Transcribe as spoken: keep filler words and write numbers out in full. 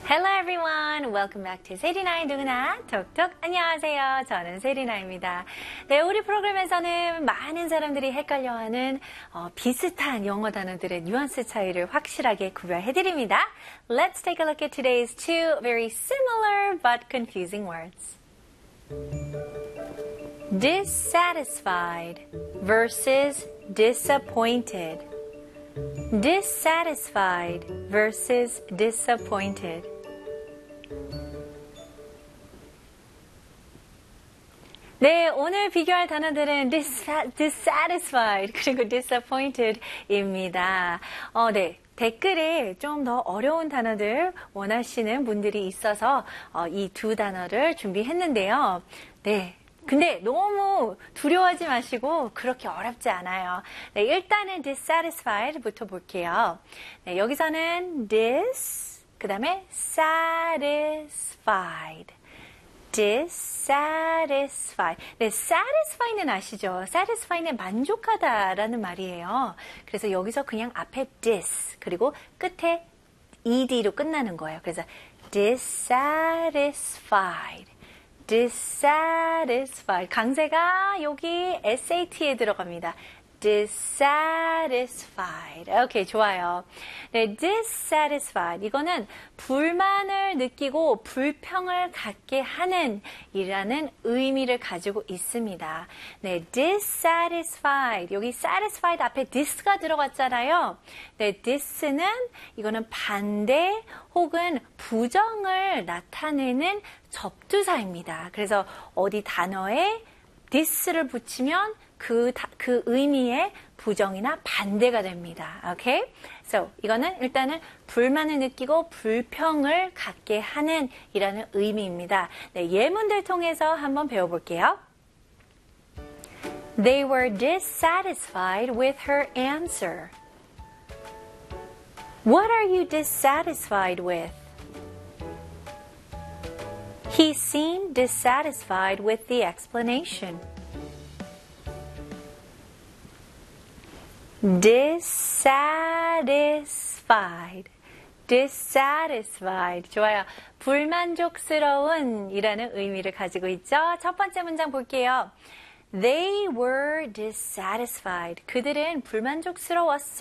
Hello everyone. Welcome back to 세리나의 누구나 톡톡. 안녕하세요. 저는 세리나입니다. 네, 우리 프로그램에서는 많은 사람들이 헷갈려하는 어, 비슷한 영어 단어들의 뉘앙스 차이를 확실하게 구별해드립니다. Let's take a look at today's two very similar but confusing words. Dissatisfied versus disappointed. Dissatisfied versus disappointed. 네, 오늘 비교할 단어들은 dissatisfied 그리고 disappointed입니다. 어, 네. 댓글에 좀 더 어려운 단어들 원하시는 분들이 있어서 어, 이 두 단어를 준비했는데요. 네. 근데 너무 두려워하지 마시고 그렇게 어렵지 않아요. 네, 일단은 dissatisfied부터 볼게요. 네, 여기서는 dis, 그 다음에 satisfied. dissatisfied. 네, satisfy는 아시죠? satisfy는 만족하다라는 말이에요. 그래서 여기서 그냥 앞에 dis, 그리고 끝에 ed로 끝나는 거예요. 그래서 dissatisfied. dissatisfied. 강세가 여기 에스에이티에 들어갑니다. dissatisfied. 오케이, 좋아요. 네, dissatisfied. 이거는 불만을 느끼고 불평을 갖게 하는 이라는 의미를 가지고 있습니다. 네, dissatisfied. 여기 satisfied 앞에 this가 들어갔잖아요. 네, this는 이거는 반대 혹은 부정을 나타내는 접두사입니다. 그래서 어디 단어에 this를 붙이면 그, 그 의미의 부정이나 반대가 됩니다. 오케이? So, 이거는 일단은 불만을 느끼고 불평을 갖게 하는 이라는 의미입니다. 네, 예문들 통해서 한번 배워볼게요. They were dissatisfied with her answer. What are you dissatisfied with? He seemed dissatisfied with the explanation. dissatisfied, dissatisfied. 좋아요. 불만족스러운 이라는 의미를 가지고 있죠. 첫 번째 문장 볼게요. They were dissatisfied. 그들은 불만족스러웠어.